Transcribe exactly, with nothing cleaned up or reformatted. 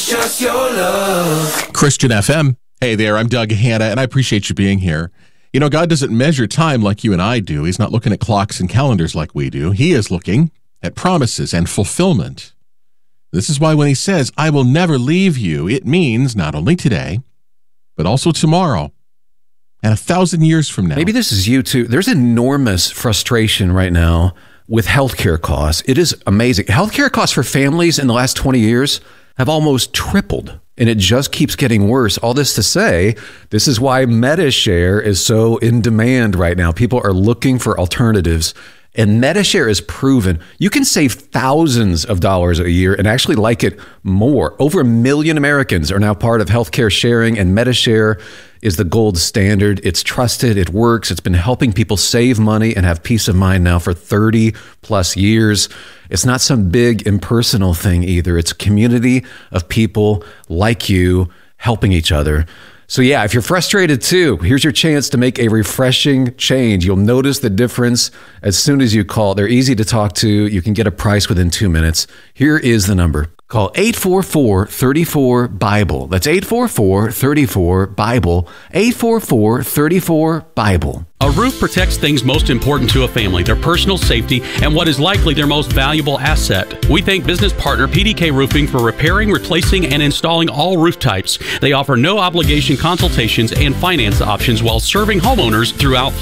just your love. Christian F M. Hey there, I'm Doug Hanna, and I appreciate you being here. You know, God doesn't measure time like you and I do. He's not looking at clocks and calendars like we do. He is looking at promises and fulfillment. This is why when he says, I will never leave you, it means not only today, but also tomorrow and a thousand years from now. Maybe this is you too. There's enormous frustration right now with healthcare costs. It is amazing. Healthcare costs for families in the last twenty years have almost tripled, and it just keeps getting worse. All this to say, this is why MediShare is so in demand right now. People are looking for alternatives, and MediShare is proven you can save thousands of dollars a year and actually like it more. Over a million Americans are now part of healthcare sharing, and MediShare is the gold standard. It's trusted, it works, it's been helping people save money and have peace of mind now for thirty plus years. It's not some big impersonal thing either. It's a community of people like you helping each other. So yeah, if you're frustrated too, here's your chance to make a refreshing change. You'll notice the difference as soon as you call. They're easy to talk to. You can get a price within two minutes. Here is the number. Call eight four four, three four, BIBLE. That's eight four four, three four, BIBLE. eight four four, three four, BIBLE. A roof protects things most important to a family, their personal safety, and what is likely their most valuable asset. We thank business partner P D K Roofing for repairing, replacing, and installing all roof types. They offer no obligation consultations and finance options while serving homeowners throughout